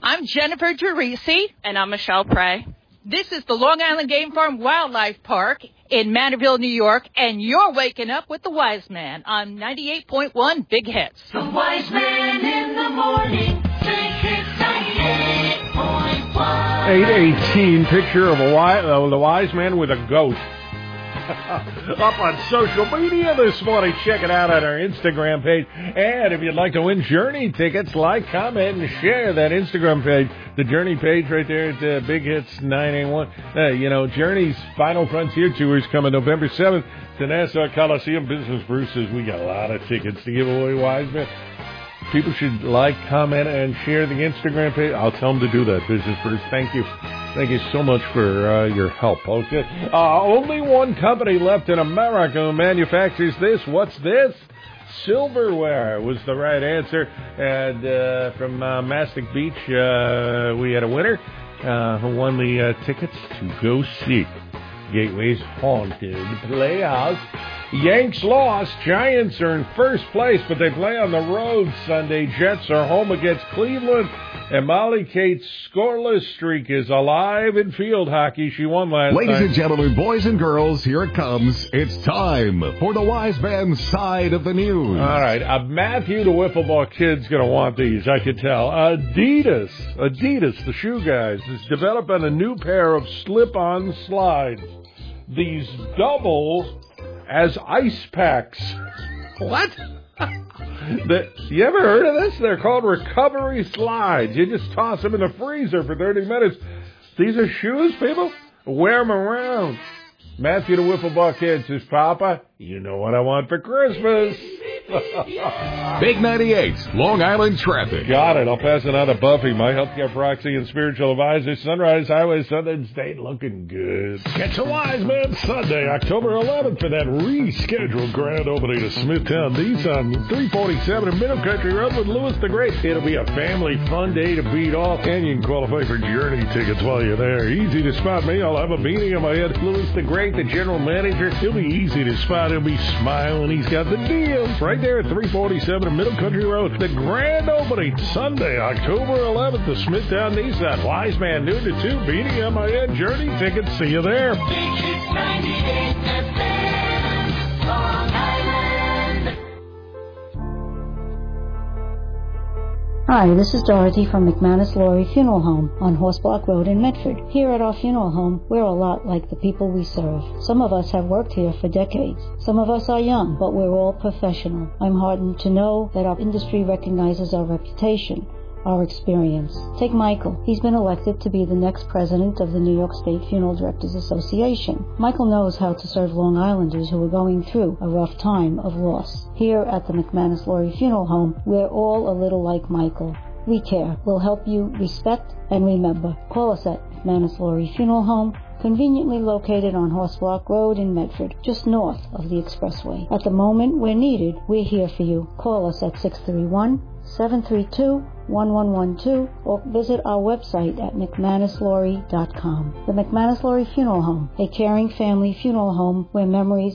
I'm Jennifer Teresi. And I'm Michelle Prey. This is the Long Island Game Farm Wildlife Park in Manorville, New York, and you're waking up with the Wise Man on 98.1 Big Hits. The Wise Man in the morning, Big Hits 98.1. 818, picture of the Wise Man with a goat. Up on social media this morning. Check it out on our Instagram page. And if you'd like to win Journey tickets, like, comment, and share that Instagram page. The Journey page right there at Big Hits 981. Journey's Final Frontier Tour is coming November 7th to Nassau Coliseum. Business Bruce says we got a lot of tickets to give away, Wise Man. People should like, comment, and share the Instagram page. I'll tell them to do that, Business Bruce. Thank you. Thank you so much for your help. Okay. Only one company left in America who manufactures this. What's this? Silverware was the right answer. And from Mastic Beach, we had a winner who won the tickets to go see Gateway's Haunted Playhouse. Yanks lost. Giants are in first place, but they play on the road Sunday. Jets are home against Cleveland. And Molly Kate's scoreless streak is alive in field hockey. She won last night. Ladies and gentlemen, boys and girls, here it comes. It's time for the Wise Man's Side of the News. All right. Matthew, the wiffle ball kid's going to want these, I can tell. Adidas, the shoe guys, is developing a new pair of slip-on slides. These double as ice packs. What? You ever heard of this? They're called recovery slides. You just toss them in the freezer for 30 minutes. These are shoes, people. Wear them around. Matthew the wiffle ball kid says, Papa, you know what I want for Christmas. Big 98, Long Island traffic. Got it. I'll pass it on to Buffy, my healthcare proxy and spiritual advisor. Sunrise Highway, Southern State, looking good. Catch a Wise Man Sunday, October 11th for that rescheduled grand opening of Smithtown Nissan, 347 in Middle Country Road with Louis the Great. It'll be a family fun day to beat off, and you can qualify for Journey tickets while you're there. Easy to spot me. I'll have a beanie on my head. Louis the Great, the general manager. He'll be easy to spot. He'll be smiling. He's got the deals right there at 347 in Middle Country Road. The grand opening Sunday, October 11th, the Smithtown Nissan. Wise Man, noon to 2. Beanie on my head. Journey tickets. See you there. Big Hits 98 FM, Long Island. Hi, this is Dorothy from McManus Laurie Funeral Home on Horse Block Road in Medford. Here at our funeral home, we're a lot like the people we serve. Some of us have worked here for decades. Some of us are young, but we're all professional. I'm heartened to know that our industry recognizes our reputation, our experience. Take Michael. He's been elected to be the next president of the New York State Funeral Directors Association. Michael knows how to serve Long Islanders who are going through a rough time of loss. Here at the McManus Laurie Funeral Home, we're all a little like Michael. We care. We'll help you respect and remember. Call us at McManus Laurie Funeral Home, conveniently located on Horse Block Road in Medford, just north of the expressway. At the moment we're needed, we're here for you. Call us at 631-732-1112 or visit our website at mcmanuslaurie.com. The McManus Laurie Funeral Home, a caring family funeral home where memories